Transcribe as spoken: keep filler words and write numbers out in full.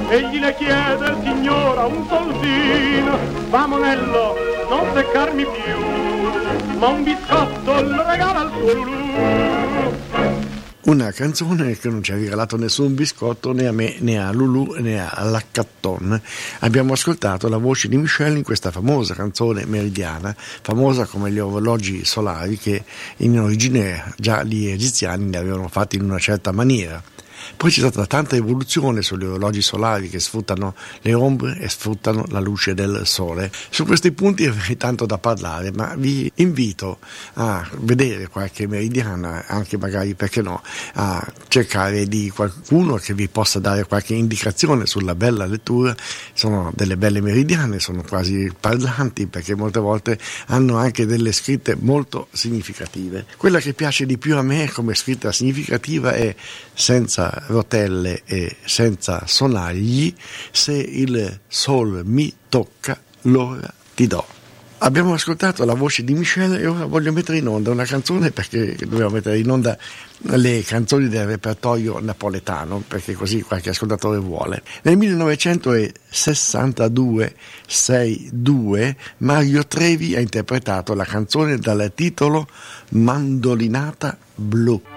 egli le chiede, signora, un soldino, va monello, non seccarmi più, ma un biscotto lo regala al suo Lulù. Una canzone che non ci ha regalato nessun biscotto né a me né a Lulù né alla Catton. Abbiamo ascoltato la voce di Michel in questa famosa canzone meridiana, famosa come gli orologi solari che in origine già gli egiziani ne avevano fatti in una certa maniera. Poi c'è stata tanta evoluzione sugli orologi solari che sfruttano le ombre e sfruttano la luce del sole. Su questi punti avrei tanto da parlare, ma vi invito a vedere qualche meridiana, anche magari, perché no, a cercare di qualcuno che vi possa dare qualche indicazione sulla bella lettura. Sono delle belle meridiane, sono quasi parlanti, perché molte volte hanno anche delle scritte molto significative. Quella che piace di più a me come scritta significativa è: senza rotelle e senza sonagli, se il sol mi tocca, l'ora ti do. Abbiamo ascoltato la voce di Michel e ora voglio mettere in onda una canzone, perché dobbiamo mettere in onda le canzoni del repertorio napoletano, perché così qualche ascoltatore vuole. Nel millenovecentosessantadue sessantadue Mario Trevi ha interpretato la canzone dal titolo Mandolinata blu.